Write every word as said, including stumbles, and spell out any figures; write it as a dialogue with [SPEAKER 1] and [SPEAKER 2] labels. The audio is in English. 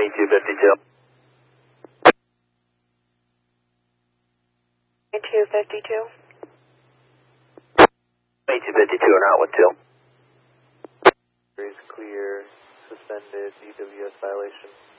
[SPEAKER 1] twenty-two fifty-two.
[SPEAKER 2] twenty-two fifty-two.
[SPEAKER 1] twenty-two fifty-two or not with two.
[SPEAKER 3] Is clear, suspended, D W S violation.